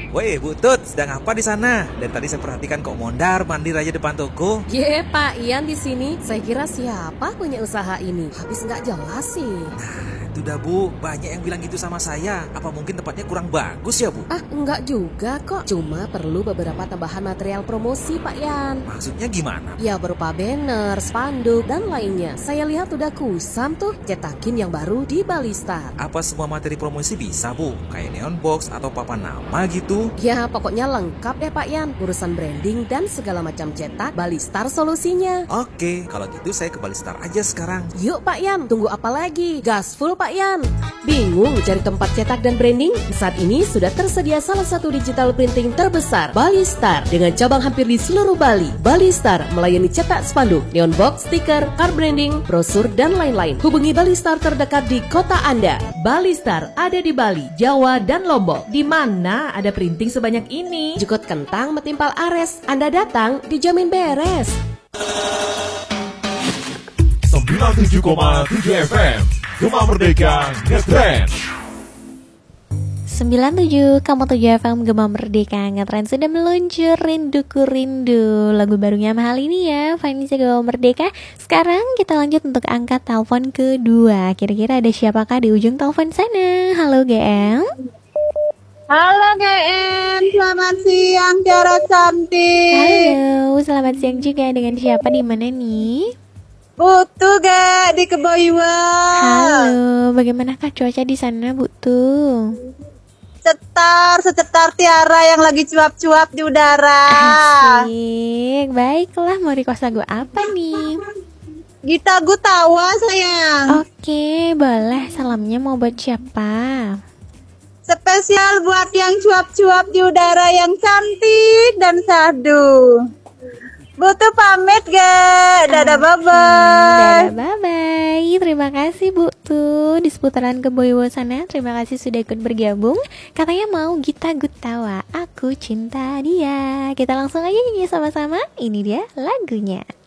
Woi, Bu Tut, sedang apa di sana? Dari tadi saya perhatikan kok mondar-mandir aja depan toko. Ye, Pak Ian di sini. Saya kira siapa punya usaha ini? Habis nggak jelas sih. Itu dah Bu, banyak yang bilang gitu sama saya. Apa mungkin tempatnya kurang bagus ya Bu? Enggak juga kok. Cuma perlu beberapa tambahan material promosi, Pak Ian. Maksudnya gimana? Ya berupa banner, spanduk, dan lainnya. Saya lihat udah kusam tuh cetakin yang baru di Balistar. Apa semua materi promosi bisa Bu? Kayak neon box atau papan nama gitu? Ya pokoknya lengkap deh Pak Ian. Urusan branding dan segala macam cetak, Balistar solusinya. Oke, kalau gitu saya ke Balistar aja sekarang. Yuk Pak Ian, tunggu apa lagi? Gaspol Pak Ian. Bingung cari tempat cetak dan branding? Saat ini sudah tersedia salah satu digital printing terbesar, Balistar, dengan cabang hampir di seluruh Bali. Balistar melayani cetak spanduk, neon box, stiker, card branding, brosur, dan lain-lain. Hubungi Balistar terdekat di kota Anda. Balistar ada di Bali, Jawa, dan Lombok. Di mana ada printing sebanyak ini? Jukut kentang metimpal ares. Anda datang dijamin beres. 97,7 FM Gema Merdeka Ngetrend. 97,7 FM Gema Merdeka Ngetrend sudah meluncur Rinduku Rindu, lagu barunya mahal ini ya, Vanessa Gema Merdeka. Sekarang kita lanjut untuk angkat telepon kedua. Kira-kira ada siapakah di ujung telepon sana? Halo GM. Halo GM, selamat siang Tiara cantik. Halo, selamat siang juga. Dengan siapa, di mana nih? Butuh gak di Keboiwan? Halo, bagaimanakah cuaca di sana, Bu tuh? Secetar Tiara yang lagi cuap-cuap di udara. Asik, baiklah, mau request lagu apa nih? Gita Gutawa sayang. Oke, boleh. Salamnya mau buat siapa? Spesial buat yang cuap-cuap di udara yang cantik dan sadu. Butuh pamit gak? Dadah bye-bye. Dadah bye-bye. Terima kasih Bu tuh di seputaran Keboiwo sana. Terima kasih sudah ikut bergabung. Katanya mau Gita Gutawa, Aku Cinta Dia. Kita langsung aja nyanyi sama-sama. Ini dia lagunya.